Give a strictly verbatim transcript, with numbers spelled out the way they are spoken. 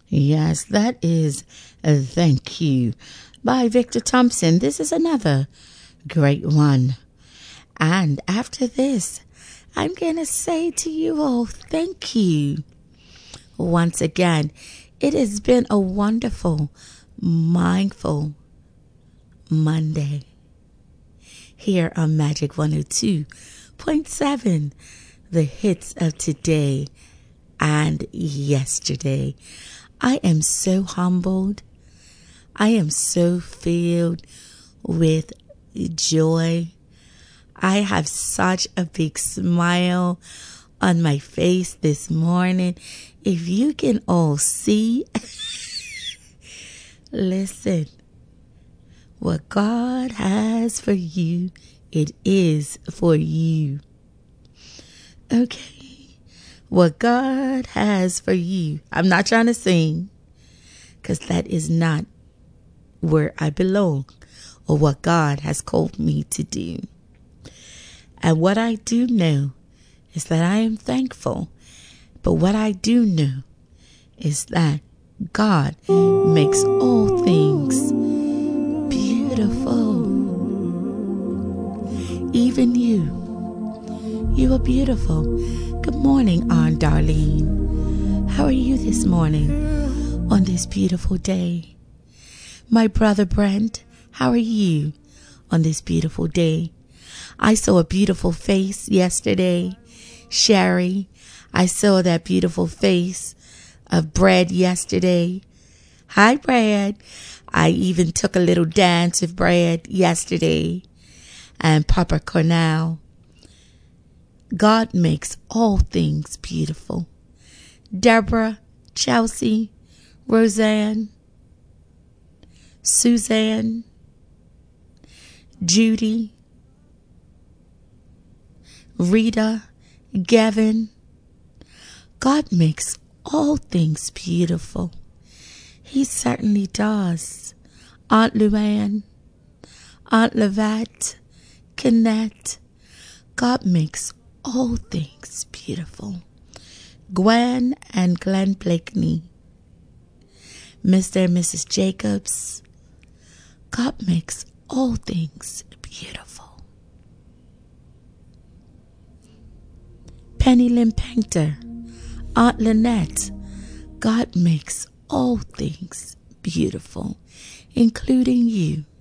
Yes, that is a Thank You by Victor Thompson. This is another great one. And after this, I'm going to say to you all, thank you. Once again, it has been a wonderful, mindful Monday here on Magic one oh two point seven, the hits of today and yesterday. I am so humbled. I am so filled with joy. I have such a big smile on my face this morning. If you can all see, listen, what God has for you, it is for you. Okay. What God has for you. I'm not trying to sing, because that is not where I belong or what God has called me to do. And what I do know is that I am thankful. But what I do know is that God makes all things beautiful. Even you. You are beautiful. Good morning, Aunt Darlene. How are you this morning on this beautiful day? My brother Brent, how are you on this beautiful day? I saw a beautiful face yesterday. Sherry, I saw that beautiful face of Brad yesterday. Hi, Brad. I even took a little dance with Brad yesterday. And Papa Cornell. God makes all things beautiful. Deborah, Chelsea, Roseanne, Suzanne, Judy, Rita, Gavin. God makes all things beautiful. He certainly does. Aunt Luann, Aunt Lavette, Kenneth. God makes all things beautiful. Gwen and Glenn Blakeney. Mister and Missus Jacobs. God makes all things beautiful. Penny Lynn Painter. Aunt Lynette. God makes all things beautiful, including you.